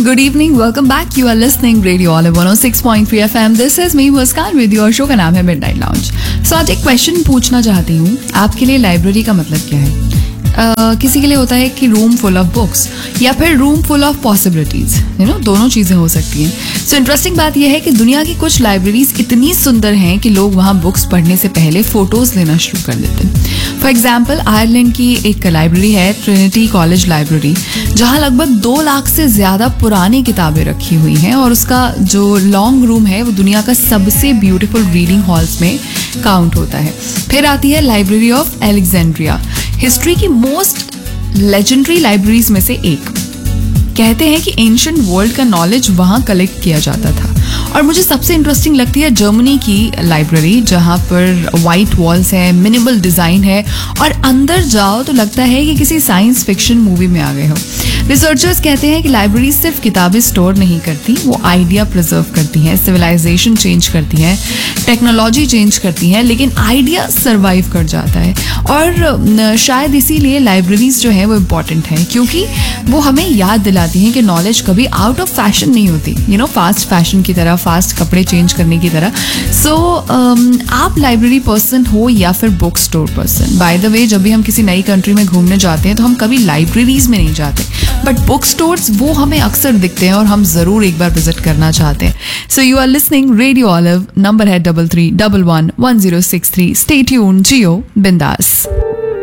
Good evening, welcome back. You are listening Radio Olive 106.3 FM. This is me, Muskan, with your show का नाम है Midnight Lounge. So आज एक question पूछना चाहती हूँ, आपके लिए लाइब्रेरी का मतलब क्या है? किसी के लिए होता है कि रूम फुल ऑफ बुक्स या फिर रूम फुल ऑफ पॉसिबिलिटीज, दोनों चीज़ें हो सकती हैं. सो इंटरेस्टिंग बात यह है कि दुनिया की कुछ लाइब्रेरीज इतनी सुंदर हैं कि लोग वहाँ बुक्स पढ़ने से पहले फोटोज लेना शुरू कर देते हैं. फॉर एग्जाम्पल आयरलैंड की एक लाइब्रेरी है ट्रिनिटी कॉलेज लाइब्रेरी, जहाँ लगभग 2 लाख से ज़्यादा पुरानी किताबें रखी हुई हैं और उसका जो लॉन्ग रूम है वो दुनिया का सबसे ब्यूटीफुल रीडिंग हॉल्स में काउंट होता है. फिर आती है लाइब्रेरी ऑफ एलेक्जेंड्रिया, हिस्ट्री की मोस्ट लेजेंडरी लाइब्रेरीज में से एक. कहते हैं कि एंशिएंट वर्ल्ड का नॉलेज वहाँ कलेक्ट किया जाता था. और मुझे सबसे इंटरेस्टिंग लगती है जर्मनी की लाइब्रेरी, जहाँ पर वाइट वॉल्स हैं, मिनिमल डिज़ाइन है और अंदर जाओ तो लगता है कि किसी साइंस फिक्शन मूवी में आ गए हो. रिसर्चर्स कहते हैं कि लाइब्रेरी सिर्फ किताबें स्टोर नहीं करती, वो आइडिया प्रिजर्व करती हैं, सिविलाइजेशन चेंज करती हैं, टेक्नोलॉजी चेंज करती हैं, लेकिन आइडिया सर्वाइव कर जाता है. और शायद इसीलिए लाइब्रेरीज जो है वो इम्पॉर्टेंट है, क्योंकि वो हमें याद दिलाती हैं कि नॉलेज कभी आउट ऑफ फैशन नहीं होती, फास्ट फैशन की तरह, फास्ट कपड़े चेंज करने की तरह. सो आप लाइब्रेरी पर्सन हो या फिर book store person. By the way, जब भी हम किसी नई कंट्री में घूमने जाते हैं तो हम कभी लाइब्रेरीज में नहीं जाते, बट बुक स्टोर्स वो हमें अक्सर दिखते हैं और हम जरूर एक बार विजिट करना चाहते हैं. So you are listening radio olive, number है 33111063. स्टे ट्यून्ड, जियो बिंदास.